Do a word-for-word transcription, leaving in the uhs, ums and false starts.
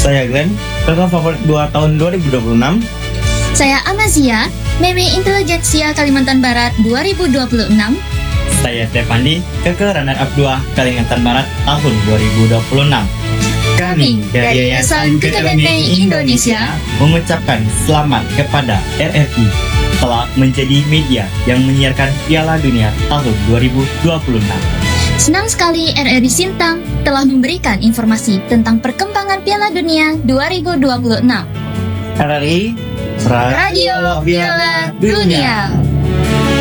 Saya Glenn, kakak favorit dua tahun dua ribu dua puluh enam. Saya Amazia, Meme Intelijensia Kalimantan Barat dua ribu dua puluh enam. Saya Stefandi, kakak runner-up dua Kalimantan Barat tahun dua ribu dua puluh enam. Kami dari Yayasan K K B N I Indonesia mengucapkan selamat kepada R R I telah menjadi media yang menyiarkan Piala Dunia tahun dua ribu dua puluh enam. Senang sekali R R I Sintang telah memberikan informasi tentang perkembangan Piala Dunia dua ribu dua puluh enam. R R I, Radio Radio Piala Dunia.